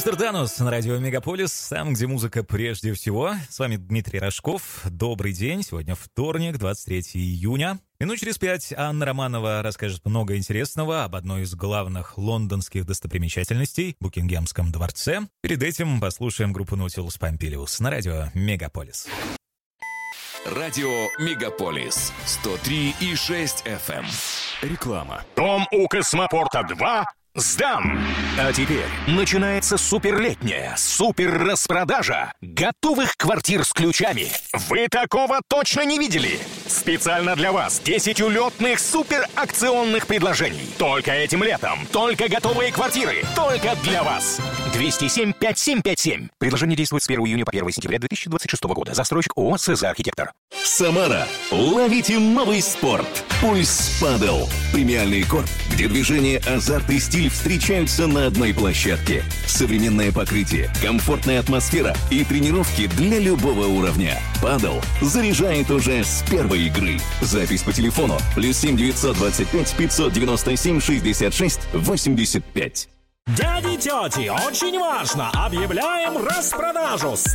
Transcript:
Мистер Данус на радио Мегаполис, там, где музыка прежде всего. С вами Дмитрий Рожков. Добрый день. Сегодня вторник, 23 июня. Минут через 5 Анна Романова расскажет много интересного об одной из главных лондонских достопримечательностей — Букингемском дворце. Перед этим послушаем группу Nautilus Pompilius на радио Мегаполис. Радио Мегаполис 103,6 FM. Реклама. Дом у Космопорта-2 сдан! А теперь начинается суперлетняя суперраспродажа готовых квартир с ключами. Вы такого точно не видели? Специально для вас 10 улетных суперакционных предложений. Только этим летом. Только готовые квартиры. Только для вас. 207-5757. Предложение действует с 1 июня по 1 сентября 2026 года. Застройщик ООО «СЗ Архитектор». Самара. Ловите новый спорт. Пульс Падел. Премиальный корт, где движение, азарт и стиль встречаются на одной площадке. Современное покрытие, комфортная атмосфера и тренировки для любого уровня. Падел заряжает уже с первой игры. Запись по телефону +7 925 597 66 85. Дяди, тети, очень важно! Объявляем распродажу!